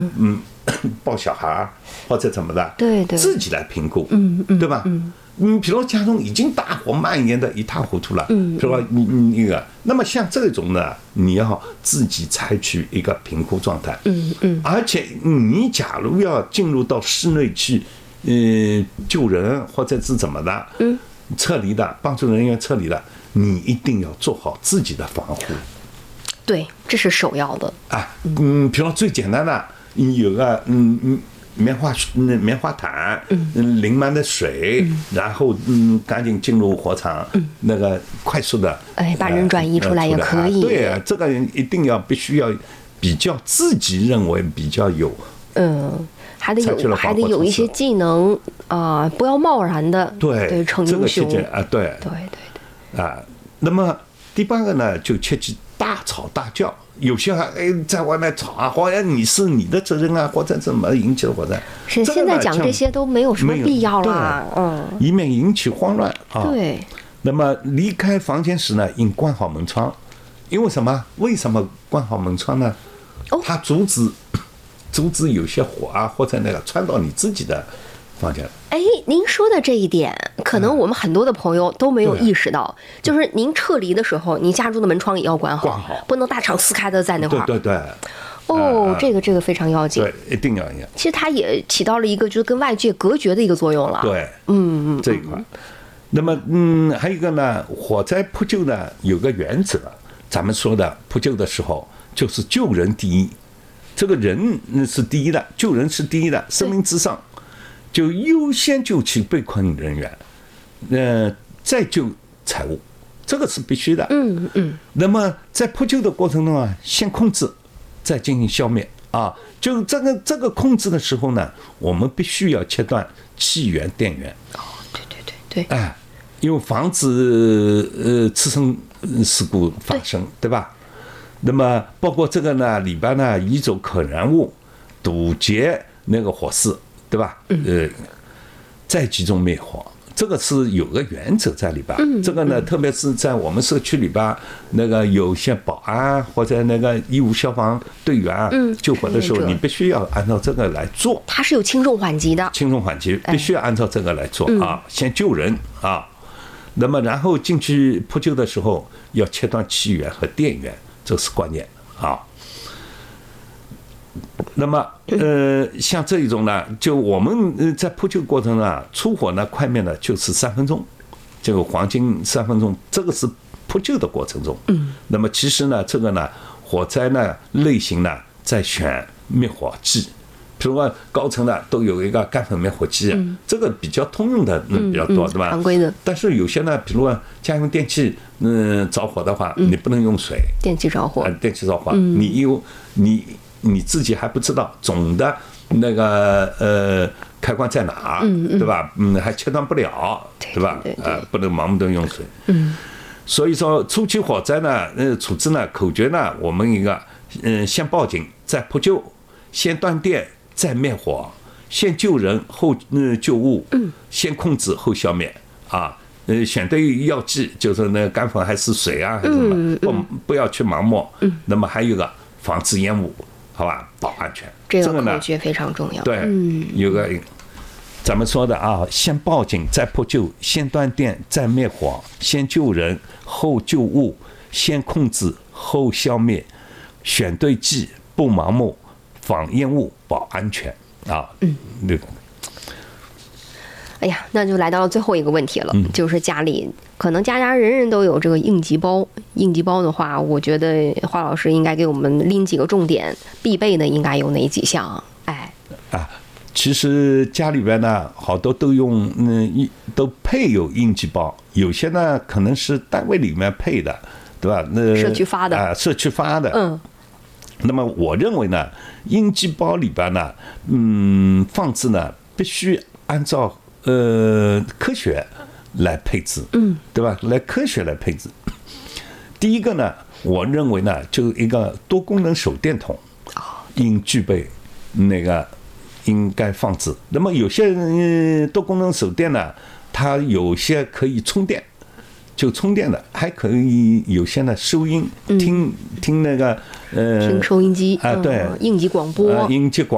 抱小孩或者怎么的， 对对， 自己来评估，对吧？比如家中已经大火蔓延的一塌糊涂了，是吧？那个，那么像这种呢，你要自己采取一个评估状态，而且你假如要进入到室内去，救人或者是怎么的，撤离的，帮助人员撤离的，你一定要做好自己的防护。 对，这是首要的啊。比如最简单的，你有个棉花毯，淋满的水，然后赶紧进入火场，那个快速的， 把人转移出来也可以。 对啊，这个人必须要比较自己认为比较有， 还得有一些技能啊，不要贸然的对逞英雄啊，对啊。那么第八个呢，就切记大吵大叫。有些在外面吵啊，好像你的责任啊，或者怎么引起了火灾。 是现在讲这些都没有什么必要了， 以免引起慌乱啊。 对。 那么离开房间时呢，应关好门窗，因为什么？为什么关好门窗呢？它阻止有些火啊，或者那个传到你自己的房间。 您说的这一点，可能我们很多的朋友都没有意识到，就是您撤离的时候，您家中的门窗也要关好，不能大敞四开的在那块儿。对，这个非常要紧。 对，一定要。 其实它也起到了一个就是跟外界隔绝的一个作用了。 对，这一块。那么，还有一个呢，火灾扑救呢有个原则，咱们说的扑救的时候就是救人第一，这个人是第一的，救人是第一的，生命至上。就优先救起被困人员，再救财物，这个是必须的。那么在扑救的过程中啊，先控制，再进行消灭啊。就这个控制的时候呢，我们必须要切断气源、电源。 对。 因为防止次生事故发生，对吧？那么包括这个呢，里边呢移走可燃物，堵截那个火势。对吧？再集中灭火，这个是有个原则在里边。这个呢，特别是在我们社区里边，那个有些保安或者那个义务消防队员救火的时候，你必须要按照这个来做。 它是有轻重缓急的， 轻重缓急必须要按照这个来做啊。先救人啊，那么然后进去扑救的时候要切断气源和电源，这是关键啊。那么像这一种呢，就我们在扑救过程呢，出火呢快灭呢就是3分钟，这个黄金3分钟，这个是扑救的过程中。那么其实呢，这个呢，火灾呢类型呢，在选灭火剂，比如说高层的都有一个干粉灭火剂，这个比较通用的比较多，对吧？ 常规的。但是有些呢，比如说家用电器着火的话，你不能用水。 电器着火， 你自己还不知道总的那个开关在哪，对吧？还切断不了，对吧？不能盲目的用水。所以说初期火灾呢，处置呢，口诀呢，我们一个先报警，再扑救，先断电，再灭火，先救人，后救物，先控制后消灭啊。选对药剂，就是那个干粉还是水啊，还是什么，不要去盲目。那么还有一个防治烟雾。好吧，保安全， 这个口诀非常重要。 对，有个咱们说的啊，先报警，再扑救，先断电，再灭火，先救人，后救物，先控制，后消灭，选对剂，不盲目，防烟雾，保安全啊。 哎呀，那就来到了最后一个问题了，就是家里可能家人人都有这个应急包。应急包的话，我觉得华老师应该给我们拎几个重点，必备的应该有哪几项？ 其实家里边呢，好多都用都配有应急包，有些呢可能是单位里面配的，对吧？ 社区发的社区发的。那么我认为呢，应急包里边呢，放置呢必须按照科学来配置，对吧？来科学来配置。第一个呢，我认为呢，就一个多功能手电筒，应具备那个应该放置。那么有些多功能手电呢，它有些可以充电，就充电的，还可以有些呢收音，听那个听收音机对， 应急广播， 应急广。